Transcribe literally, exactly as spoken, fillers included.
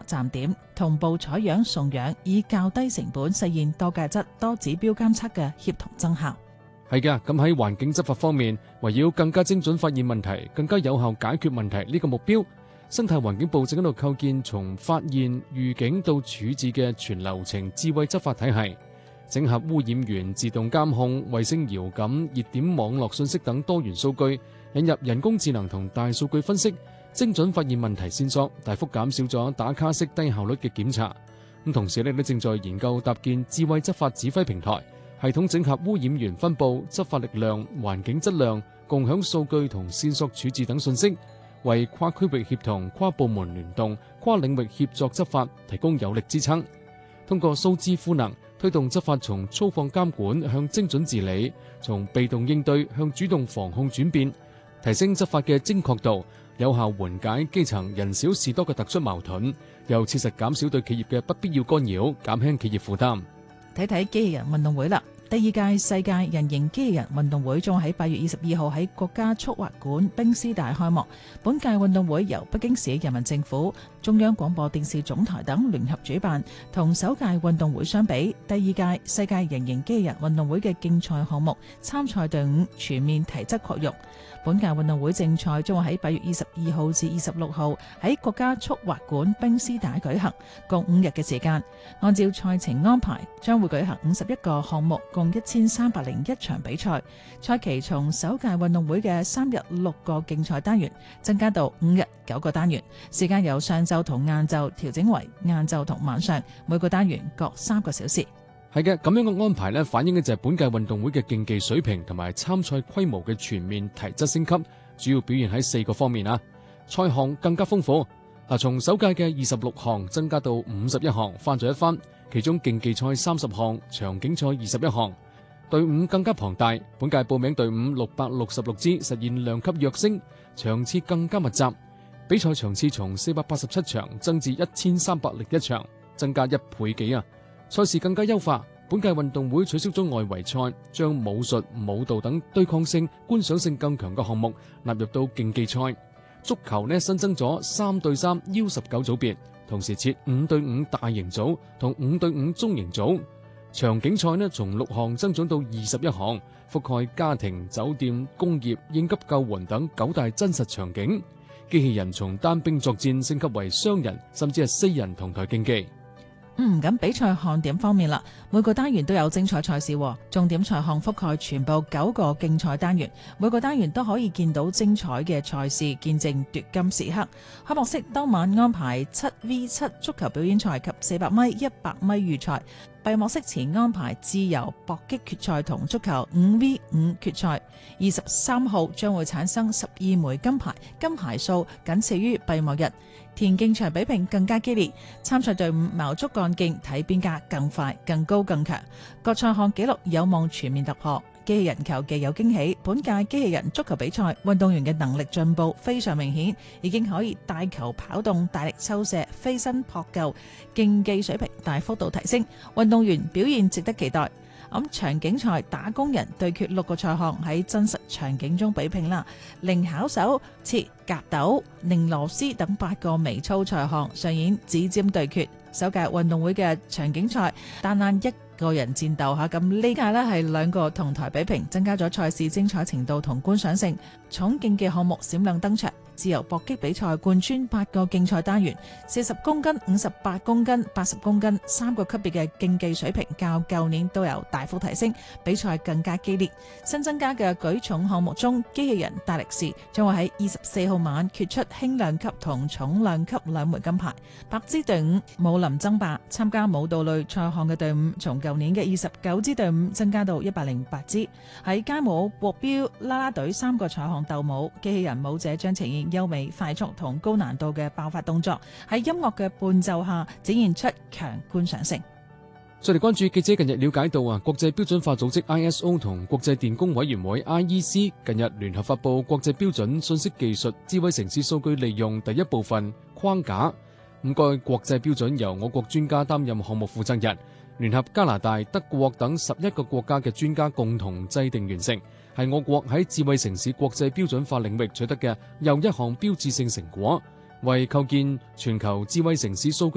站點，同步採樣送樣，以較低成本實現多價質、多指標監測嘅協同增效。 係嘅，咁喺環境執法方面，圍繞更加精準發現問題、更加有效解決問題呢個目標，生態環境部正喺度構建從發現、預警到處置嘅全流程智慧執法體系，整合污染源自動監控、衛星遙感、熱點網絡信息等多元數據，引入人工智能同大數據分析，精準發現問題線索，大幅減少咗打卡式低效率嘅檢查。咁同時咧，都正在研究搭建智慧執法指揮平台，系統整合污染源分佈、執法力量、環境質量、共享數據同線索處置等信息，為跨區域協同、跨部門聯動、跨領域協作執法提供有力支撐。通過數字賦能，推動執法從粗放監管向精準治理，從被動應對向主動防控轉變，提升執法嘅精確度，有效緩解基層人少事多嘅突出矛盾，又切實減少對企業嘅不必要干擾，減輕企業負擔。 睇睇機器人運動會啦，第二屆世界人形機器人運動會將喺八月二十二號喺國家速滑館冰絲帶開幕。本屆運動會由北京市人民政府、中央廣播電視總台等聯合主辦。同首屆運動會相比，第二屆世界人形機器人運動會嘅競賽項目、參賽隊伍全面提質擴容。本屆運動會正賽將會喺八月二十二號至二十六號喺國家速滑館冰絲帶舉行，共五日嘅時間。按照賽程安排，將會舉行五十一個項目，共一千三百零一場比賽。賽期從首屆運動會嘅三日六個競賽單元，增加到五日九個單元，時間由上晝同晏晝調整為晏晝同晚上，每個單元各三個小時。 係嘅，咁樣嘅安排咧，反映嘅就係本屆運動會嘅競技水平同埋參賽規模嘅全面提質升級，主要表現喺四個方面啊。賽項更加豐富，嗱，從首屆嘅二十六項增加到五十一項，翻咗一番。其中競技賽三十項，場景賽二十一項。隊伍更加龐大，本屆報名隊伍六百六十六支，實現量級躍升，場次更加密集。比賽場次從四百八十七場增至一千三百零一場，增加一倍幾啊！賽事更加優化，本屆運動會取消咗外圍賽，將武術、舞蹈等對抗性、觀賞性更強嘅項目納入到競技賽。足球呢，新增咗三對三 U 十九組別，同時設五對五大型組同五對五中型組。場景賽呢，從六項增長到二十一項，覆蓋家庭、酒店、工業、應急救援等九大真實場景。機器人從單兵作戰升級為雙人甚至係四人同台競技。 嗯，咁比賽看點方面啦，每個單元都有精彩賽事，重點賽項覆蓋全部九個競賽單元，每個單元都可以見到精彩嘅賽事，見證奪金時刻。開幕式當晚安排七 V 七 足球表演賽及四百米、一百米預賽。閉幕式前安排自由搏擊決賽同足球五 V 五決賽。二十三號將會產生十二枚金牌，金牌數僅次於閉幕日。田徑場比拼更加激烈，參賽隊伍矛足幹勁，睇邊家更快、更高、更強。各賽項紀錄有望全面突破。機器人球技有驚喜，本屆機器人足球比賽運動員嘅能力進步非常明顯，已經可以帶球跑動、大力抽射、飛身撲救，競技水平大幅度提升，運動員表現值得期待。咁場景賽打工人對決六個賽項喺真實場景中比拼啦，零巧手、切夾斗、擰螺絲等八個微操賽項上演指尖對決。首屆運動會嘅場景賽單單一個人戰鬥吓，咁呢屆呢係兩個同台比拼，增加咗賽事精彩程度同觀賞性。重競技項目閃亮登場，自由搏擊比賽貫穿八個競賽單元，四十公斤、五十八公斤、八十公斤三個級別嘅競技水平較舊年都有大幅提升，比賽更加激烈。新增加嘅舉重項目中，機器人大力士將會喺二十四號晚決出輕量級同重量級兩枚金牌。百支隊伍武林爭霸，參加舞蹈類賽項嘅隊伍從舊年嘅二十九支隊伍增加到一百零八支。喺街舞、國標、啦啦隊三個賽項鬥舞，機器人舞者將呈現優美、快速同高難度嘅爆發動作，喺音樂嘅伴奏下展現出強觀賞性。 再嚟關注記者近日了解到啊，國際標準化組織 I S O 同國際電工委員會 I E C 近日聯合發布國際標準信息技術智慧城市數據利用第一部分框架。咁該國際標準由我國專家擔任項目負責人，聯合加拿大、德國等十一個國家嘅專家共同制定完成，係我國喺智慧城市國際標準化領域取得嘅又一項標誌性成果，為構建全球智慧城市數據